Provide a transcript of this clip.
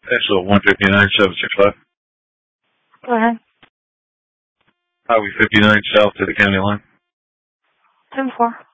Actually, 159-765. Go ahead. Highway 59 south to the county line. 10-4.